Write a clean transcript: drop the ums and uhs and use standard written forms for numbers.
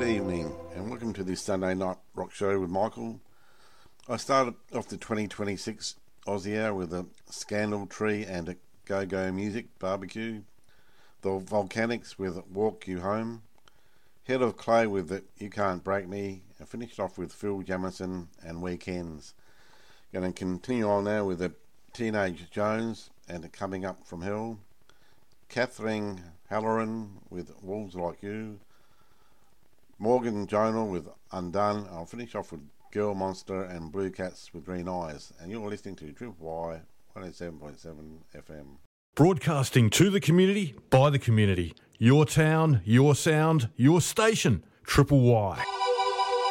Good evening and welcome to this Sunday night rock show with Michael. I started off the 2026 Aussie Hour with a Scandal Tree and a Go-Go Music Barbecue, the Volcanics with Walk You Home, Head of Clay with the You Can't Break Me, and finished off with Phil Jamison and Weekends. Going to continue on now with the Teenage Jones and Coming Up From Hell, Catherine Halloran with Wolves Like You, Morgan Jonal with Undone. I'll finish off with Girl Monster and Blue Cats with Green Eyes. And you're listening to Triple Y 107.7 FM. Broadcasting to the community, by the community. Your town, your sound, your station. Triple Y.